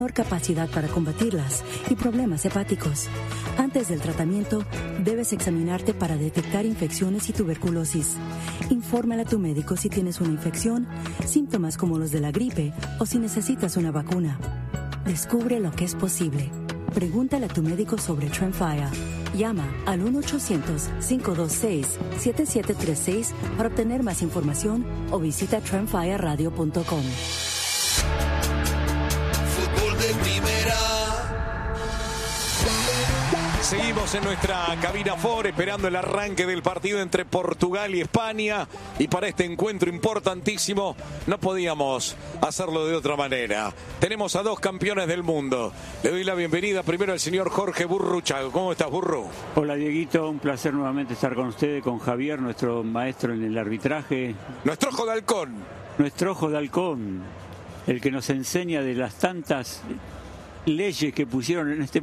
capacidad para combatirlas y problemas hepáticos. Antes del tratamiento, debes examinarte para detectar infecciones y tuberculosis. Infórmale a tu médico si tienes una infección, síntomas como los de la gripe o si necesitas una vacuna. Descubre lo que es posible. Pregúntale a tu médico sobre Tremfya. Llama al 1-800-526-7736 para obtener más información o visita tremfyaradio.com. Seguimos en nuestra cabina Ford esperando el arranque del partido entre Portugal y España, y para este encuentro importantísimo no podíamos hacerlo de otra manera. Tenemos a dos campeones del mundo. Le doy la bienvenida primero al señor Jorge Burruchaga. ¿Cómo estás, Burru? Hola, Dieguito, un placer nuevamente estar con ustedes, con Javier, nuestro maestro en el arbitraje. Nuestro ojo de halcón. Nuestro ojo de halcón, el que nos enseña de las tantas leyes que pusieron en este